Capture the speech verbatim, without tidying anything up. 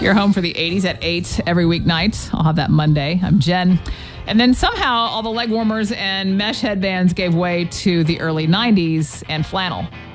You're home for the eighties at eight every weeknight. I'll have that Monday. I'm Jen. And then somehow all the leg warmers and mesh headbands gave way to the early nineties and flannel.